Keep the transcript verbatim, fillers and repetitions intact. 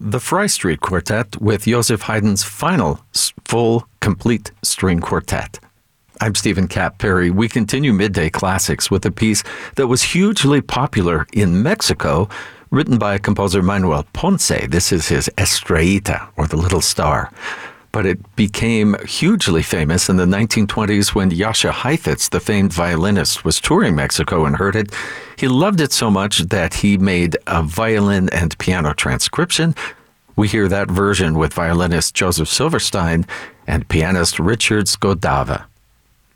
the Fry Street Quartet with Joseph Haydn's final full, complete string quartet. I'm Stephen Cap Perry. We continue Midday Classics with a piece that was hugely popular in Mexico, written by composer Manuel Ponce. This is his Estrellita, or the Little Star. But it became hugely famous in the nineteen twenties when Jascha Heifetz, the famed violinist, was touring Mexico and heard it. He loved it so much that he made a violin and piano transcription. We hear that version with violinist Joseph Silverstein and pianist Richard Skodava.